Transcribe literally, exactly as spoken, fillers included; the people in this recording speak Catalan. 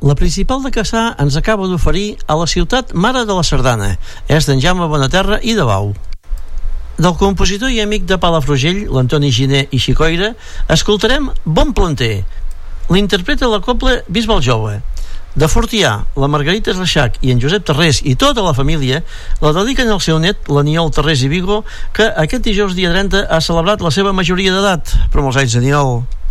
La principal de Cassà ens acaba d'oferir a la ciutat Mare de la Sardana. És d'en Jaume Bonaterra i de Bau. Del compositor i amic de Palafrugell, l'Antoni Giner i Xicoira, escoltarem Bon Planter. L'interpreta la cobla Bisbal Jove. De Fortià, la Margarita Reixac i en Josep Tarrés i tota la família la dediquen al seu net, l'Aniol Tarrés i Vigo, que aquest dijous dia trenta ha celebrat la seva majoria d'edat. Però molts anys, Aniol.